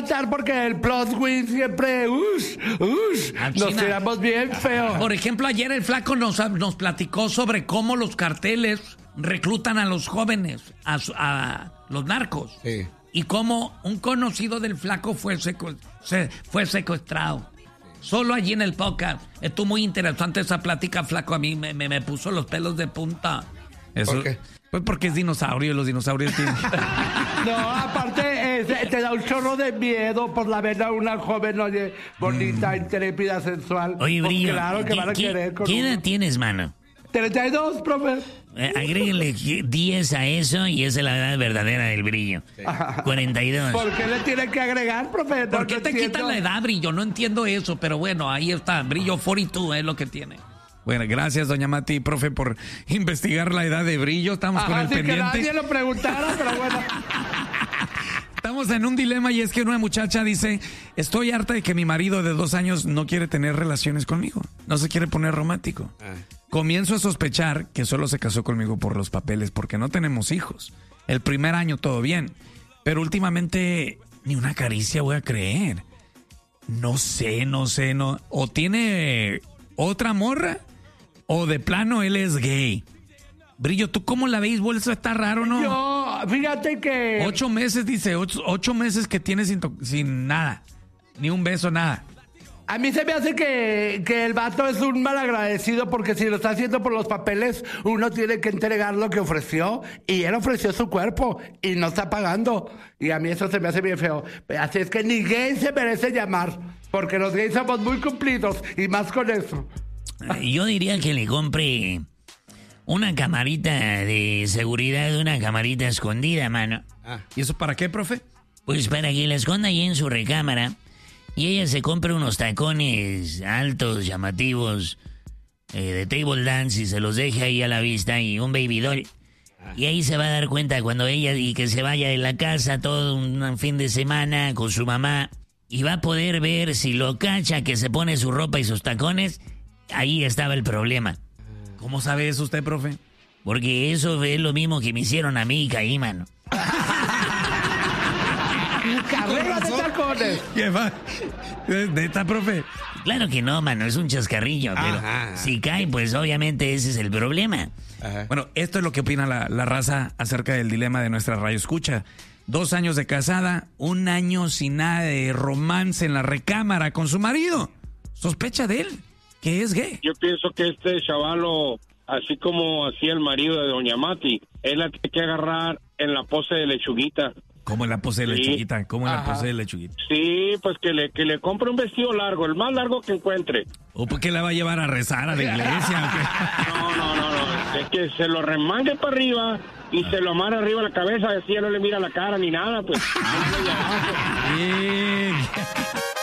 faltar porque el plot win siempre, nos tiramos bien feo. Por ejemplo, ayer el flaco nos platicó sobre cómo los carteles reclutan a los jóvenes, a los narcos. Sí. Y cómo un conocido del flaco fue secuestrado. Solo allí en el podcast. Estuvo muy interesante esa plática, flaco. A mí me puso los pelos de punta. Eso, ¿por qué? Pues porque es dinosaurio y los dinosaurios tienen... No, aparte te da un chorro de miedo por la ver a una joven, oye, bonita, intrépida, sensual. Oye, Brillo, claro que van a querer con ¿qué edad tienes, mano? 32, profe. Agréguenle 10 a eso y esa es la edad verdadera del Brillo. 42. ¿Por qué le tiene que agregar, profe? ¿Por qué te quitan la edad, Brillo? No entiendo eso, pero bueno, ahí está. Brillo 42 es lo que tiene. Bueno, gracias, doña Mati, profe, por investigar la edad de Brillo. Estamos con el pendiente. Que nadie lo preguntara, pero bueno. Estamos en un dilema y es que una muchacha dice, estoy harta de que mi marido de 2 años no quiere tener relaciones conmigo. No se quiere poner romántico. Comienzo a sospechar que solo se casó conmigo por los papeles porque no tenemos hijos. El primer año todo bien, pero últimamente ni una caricia voy a creer. No sé. O tiene otra morra o de plano él es gay. Brillo, ¿tú cómo la veis? Eso está raro, ¿no? Yo, fíjate que... 8 meses, dice, 8 meses que tiene sin nada. Ni un beso, nada. A mí se me hace que el vato es un malagradecido porque si lo está haciendo por los papeles, uno tiene que entregar lo que ofreció y él ofreció su cuerpo y no está pagando. Y a mí eso se me hace bien feo. Así es que ni gay se merece llamar porque los gays somos muy cumplidos y más con eso. Yo diría que le compre una camarita de seguridad, una camarita escondida, mano. ¿Y eso para qué, profe? Pues para que la esconda ahí en su recámara y ella se compre unos tacones altos, llamativos, de table dance y se los deje ahí a la vista y un baby doll. Y ahí se va a dar cuenta cuando ella y que se vaya de la casa todo un fin de semana con su mamá y va a poder ver si lo cacha que se pone su ropa y sus tacones. Ahí estaba el problema. ¿Cómo sabe eso usted, profe? Porque eso es lo mismo que me hicieron a mí y caí, mano. ¡Carrera de tacones! ¿Qué va? ¿Neta, profe? Claro que no, mano, es un chascarrillo, pero si cae, pues obviamente ese es el problema. Bueno, esto es lo que opina la raza acerca del dilema de nuestra radio escucha. 2 años de casada, 1 año sin nada de romance en la recámara con su marido. Sospecha de él, que es gay. Yo pienso que este chavalo, así como hacía el marido de doña Mati, él la tiene que agarrar en la pose de lechuguita. ¿Cómo en la pose de lechuguita? ¿Cómo en la pose de lechuguita? Sí, pues que le compre un vestido largo, el más largo que encuentre. ¿O por qué la va a llevar a rezar a la iglesia? No. Es que se lo remangue para arriba y se lo amarra arriba de la cabeza, así ya no le mira la cara ni nada, pues. Bien.